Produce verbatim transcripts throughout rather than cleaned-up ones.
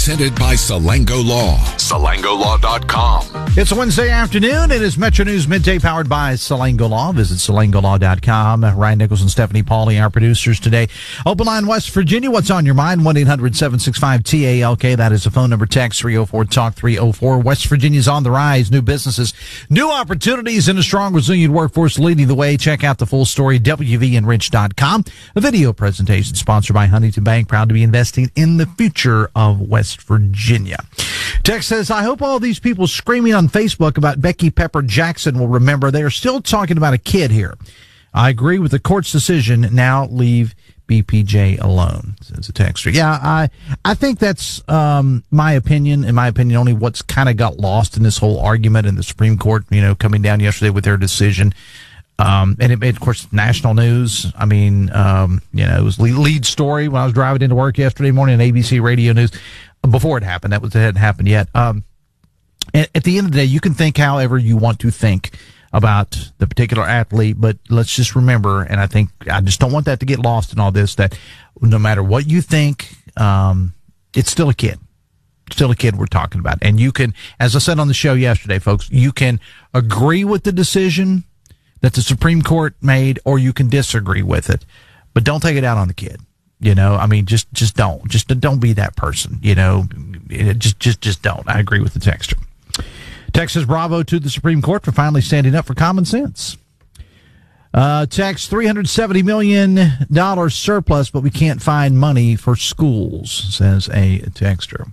Presented by Salango Law. Salango Law dot com. It's a Wednesday afternoon. It is Metro News Midday powered by Salango Law. Visit Salango Law dot com. Ryan Nichols and Stephanie Pauly, our producers today. Open line West Virginia. What's on your mind? one eight hundred seven six five T A L K. That is the phone number. Text three oh four talk three oh four. West Virginia's on the rise. New businesses, new opportunities, and a strong, resilient workforce leading the way. Check out the full story, W V enrich dot com. A video presentation sponsored by Huntington Bank. Proud to be investing in the future of West Virginia. Text says, I hope all these people screaming on Facebook about Becky Pepper Jackson will remember they are still talking about a kid here. I agree with the court's decision. Now leave B P J alone, says a texter. Yeah, I I think that's um, my opinion. In my opinion, only what's kind of got lost in this whole argument in the Supreme Court, you know, coming down yesterday with their decision. Um, and it made, of course, national news. I mean, um, you know, it was lead, lead story when I was driving into work yesterday morning on A B C Radio News. Before it happened, that was it hadn't happened yet. Um, at, at the end of the day, you can think however you want to think about the particular athlete, but let's just remember, and I think I just don't want that to get lost in all this, that no matter what you think, um, it's still a kid. Still a kid we're talking about. And you can, as I said on the show yesterday, folks, you can agree with the decision that the Supreme Court made, or you can disagree with it, but don't take it out on the kid. You know, I mean, just, just don't, just don't be that person, you know, just, just, just don't. I agree with the texter. Texas bravo to the Supreme Court for finally standing up for common sense. Uh, text three hundred seventy million dollars surplus, but we can't find money for schools, says a texter.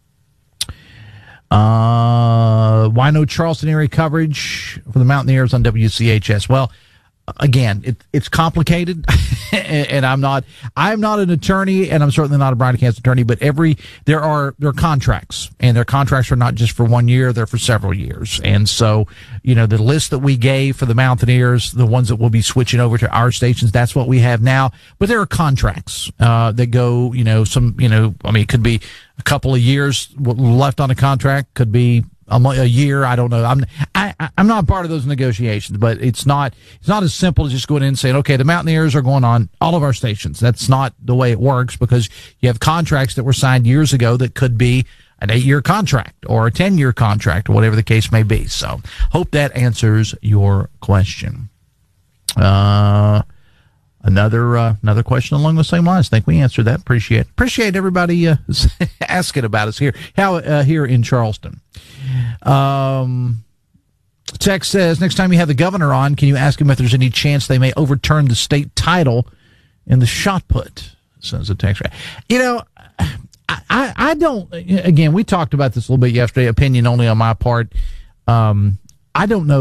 Uh, why no Charleston area coverage for the Mountaineers on W C H S? Well, again, it, it's complicated, and I'm not, I'm not an attorney, and I'm certainly not a broadcast attorney, but every, there are, there are contracts, and their contracts are not just for one year, they're for several years. And so, you know, the list that we gave for the Mountaineers, the ones that will be switching over to our stations, that's what we have now. But there are contracts, uh, that go, you know, some, you know, I mean, it could be a couple of years left on a contract, could be A, a year, I don't know. I'm I, I'm not part of those negotiations, but it's not it's not as simple as just going in and saying, okay, the Mountaineers are going on all of our stations. That's not the way it works, because you have contracts that were signed years ago that could be an eight-year contract or a ten-year contract or whatever the case may be. So hope that answers your question. Uh, another uh, another question along the same lines. I think we answered that. Appreciate appreciate everybody uh, asking about us here. How uh, here in Charleston. Um, text says, next time you have the governor on, can you ask him if there's any chance they may overturn the state title in the shot put? Says the text. You know, I, I, I don't, again, we talked about this a little bit yesterday, opinion only on my part. Um, I don't know